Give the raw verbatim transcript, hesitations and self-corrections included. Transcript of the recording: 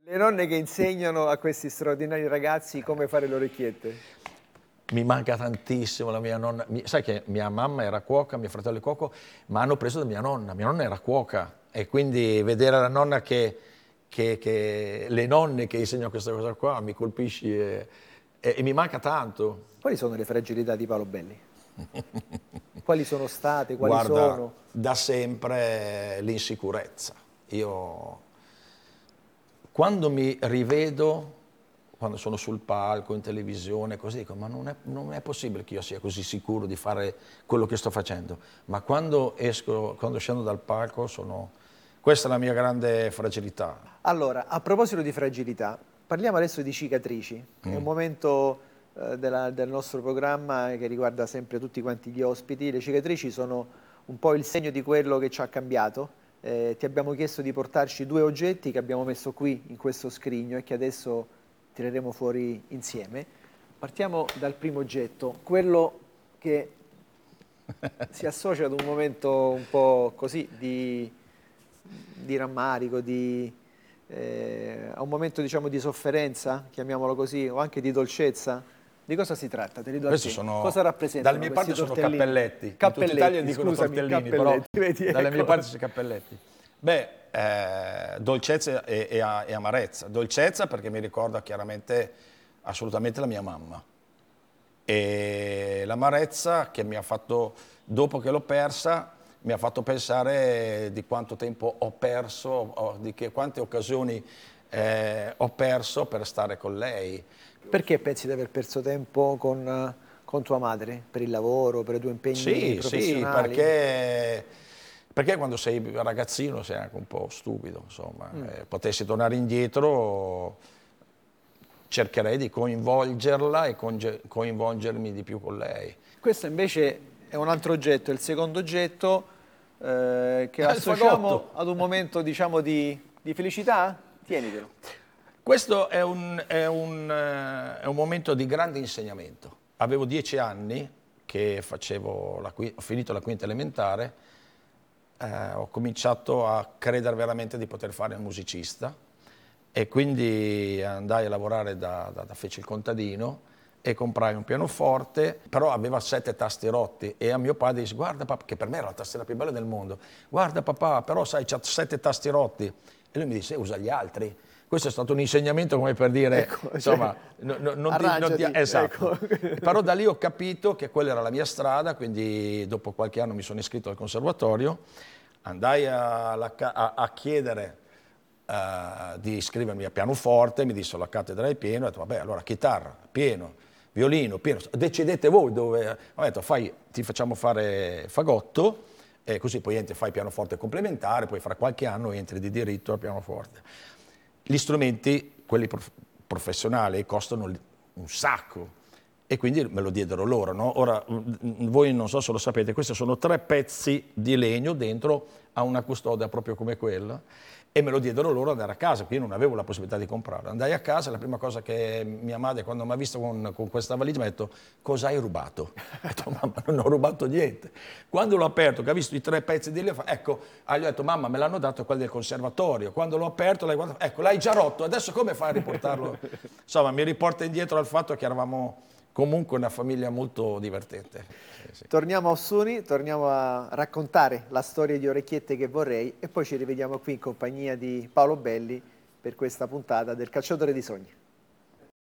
Le nonne che insegnano a questi straordinari ragazzi come fare le orecchiette. Mi manca tantissimo la mia nonna. Mi, sai che mia mamma era cuoca, mio fratello è cuoco, ma hanno preso da mia nonna. Mia nonna era cuoca e quindi vedere la nonna che, che, che le nonne che insegnano questa cosa qua mi colpisce e, e, e mi manca tanto. Quali sono le fragilità di Paolo Belli? Quali sono state? Quali Guarda, sono? da sempre l'insicurezza. Io quando mi rivedo, quando sono sul palco, in televisione, così dico, ma non è, non è possibile che io sia così sicuro di fare quello che sto facendo. Ma quando esco, quando scendo dal palco, sono... questa è la mia grande fragilità. Allora, a proposito di fragilità, parliamo adesso di cicatrici. Mm. È un momento eh, della, del nostro programma che riguarda sempre tutti quanti gli ospiti. Le cicatrici sono un po' il segno di quello che ci ha cambiato. Eh, ti abbiamo chiesto di portarci due oggetti che abbiamo messo qui in questo scrigno e che adesso tireremo fuori insieme. Partiamo dal primo oggetto, quello che si associa ad un momento un po' così di, di rammarico, di, eh, a un momento diciamo di sofferenza, chiamiamolo così, o anche di dolcezza. Di cosa si tratta? Te li do a te. Sono, cosa rappresentano dalle mie parti sono tortellini? cappelletti. Cappelletti, in tutta Italia dicono scusami, tortellini, cappelletti, però vedi, dalle ecco. mie parti sono cappelletti. Beh, eh, dolcezza e, e, e amarezza. Dolcezza perché mi ricorda chiaramente assolutamente la mia mamma. E l'amarezza che mi ha fatto, dopo che l'ho persa, mi ha fatto pensare di quanto tempo ho perso, di che, quante occasioni eh, ho perso per stare con lei. Perché pensi di aver perso tempo con, con tua madre? Per il lavoro, per i tuoi impegni sì, professionali? Sì, perché, perché quando sei ragazzino sei anche un po' stupido, insomma. Mm. Eh, potessi tornare indietro, cercherei di coinvolgerla e coinvolgermi di più con lei. Questo invece è un altro oggetto, il secondo oggetto eh, che associamo ad un momento diciamo di, di felicità? Tienitelo. Questo è un, è, un, è un momento di grande insegnamento. Avevo dieci anni che facevo la, ho finito la quinta elementare, eh, ho cominciato a credere veramente di poter fare il musicista e quindi andai a lavorare da, da, da feci il contadino e comprai un pianoforte, però aveva sette tasti rotti e a mio padre disse guarda papà, che per me era la tastiera più bella del mondo, guarda papà, però sai c'ha sette tasti rotti e lui mi disse usa gli altri. Questo è stato un insegnamento come per dire, ecco, insomma, cioè, no, no, non ti, non ti, esatto. Ecco. Però da lì ho capito che quella era la mia strada, quindi dopo qualche anno mi sono iscritto al conservatorio, andai a, a, a chiedere uh, di iscrivermi a pianoforte, mi dissero la cattedra è piena, ho detto vabbè allora chitarra, pieno, violino, pieno, decidete voi dove, ho detto fai, ti facciamo fare fagotto, e così poi entri, fai pianoforte complementare, poi fra qualche anno entri di diritto al pianoforte. Gli strumenti, quelli prof professionali, costano un sacco e quindi me lo diedero loro. No? Ora, voi non so se lo sapete, questi sono tre pezzi di legno dentro a una custodia proprio come quella e me lo diedero loro andare a casa, quindi non avevo la possibilità di comprarlo. Andai a casa e la prima cosa che mia madre, quando mi ha visto con, con questa valigia, mi ha detto cosa hai rubato? Ho detto mamma non ho rubato niente. Quando l'ho aperto, che ha visto i tre pezzi di legno, ecco, gli ho detto mamma me l'hanno dato quelli del conservatorio. Quando l'ho aperto, l'hai guardato, ecco l'hai già rotto, adesso come fai a riportarlo? Insomma mi riporta indietro al fatto che eravamo comunque una famiglia molto divertente. Sì, sì. Torniamo a Ossuni, torniamo a raccontare la storia di Orecchiette che vorrei e poi ci rivediamo qui in compagnia di Paolo Belli per questa puntata del Cacciatore di Sogni.